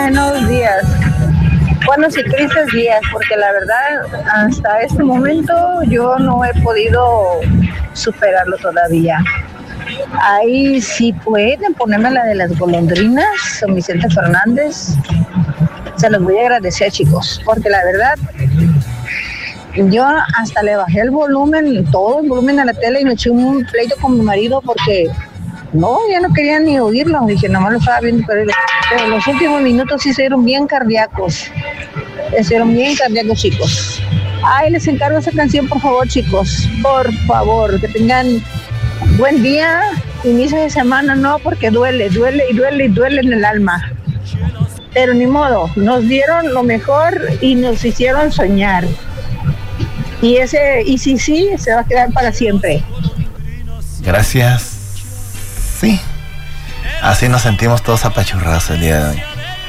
buenos días. Buenos y tristes días, porque la verdad, hasta este momento yo no he podido superarlo todavía. Ahí sí pueden ponerme la de las golondrinas o Vicente Fernández. Se los voy a agradecer, chicos, porque la verdad, yo hasta le bajé el volumen, todo el volumen a la tele y me eché un pleito con mi marido porque no, ya no quería ni oírlo. Dije, nomás lo estaba viendo, pero los últimos minutos sí se dieron bien cardíacos. Chicos. Ay, les encargo esa canción, por favor, chicos. Por favor, que tengan buen día, inicio de semana, no, porque duele en el alma. Pero ni modo, nos dieron lo mejor y nos hicieron soñar. Y sí, se va a quedar para siempre. Gracias. Sí. Así nos sentimos todos apachurrados el día de hoy.